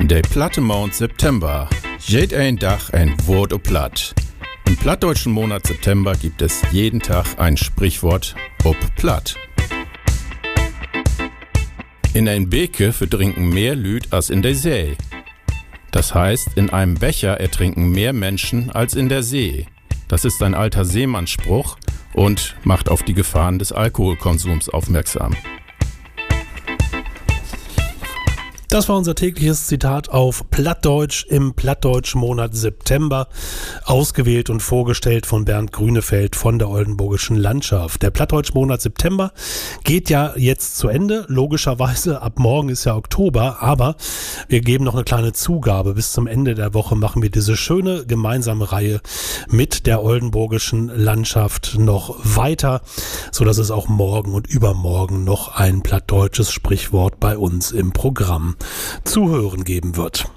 De platte Mond September. Jed ein Dach ein Wort o Platt. Im plattdeutschen Monat September gibt es jeden Tag ein Sprichwort ob Platt. In ein Beke verdrinken mehr Lüd als in der See. Das heißt, in einem Becher ertrinken mehr Menschen als in der See. Das ist ein alter Seemannsspruch und macht auf die Gefahren des Alkoholkonsums aufmerksam. Das war unser tägliches Zitat auf Plattdeutsch im plattdeutschen Monat September, ausgewählt und vorgestellt von Bernd Grünefeld von der Oldenburgischen Landschaft. Der plattdeutsche Monat September geht ja jetzt zu Ende, logischerweise, ab morgen ist ja Oktober, aber wir geben noch eine kleine Zugabe. Bis zum Ende der Woche machen wir diese schöne gemeinsame Reihe mit der Oldenburgischen Landschaft noch weiter, sodass es auch morgen und übermorgen noch ein plattdeutsches Sprichwort bei uns im Programm zu hören geben wird.